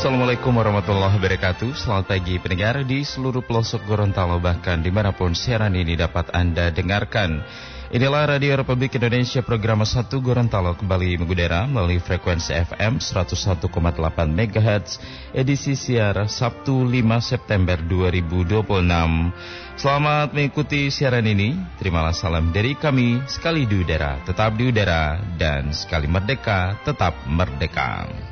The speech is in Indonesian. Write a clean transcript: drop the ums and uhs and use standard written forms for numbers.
Assalamualaikum warahmatullahi wabarakatuh. Selamat pagi pendengar di seluruh pelosok Gorontalo, bahkan dimanapun siaran ini dapat Anda dengarkan. Inilah Radio Republik Indonesia program 1 Gorontalo kembali mengudara melalui frekuensi FM 101,8 MHz edisi siar Sabtu 5 September 2026. Selamat mengikuti siaran ini. Terimalah salam dari kami, sekali di udara tetap di udara dan sekali merdeka tetap merdeka.